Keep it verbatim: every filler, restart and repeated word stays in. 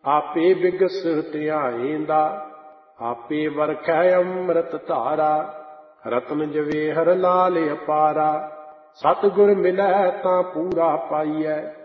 ਆਪੇ ਬਿਗਸ ਧਿਆਏਂਦਾ, ਆਪੇ ਵਰਖੈ ਅੰਮ੍ਰਿਤ ਧਾਰਾ। ਰਤਨ ਜਵੇਹਰ ਲਾਲ ਅਪਾਰਾ, ਸਤਿਗੁਰ ਮਿਲੈ ਤਾਂ ਪੂਰਾ ਪਾਈਐ।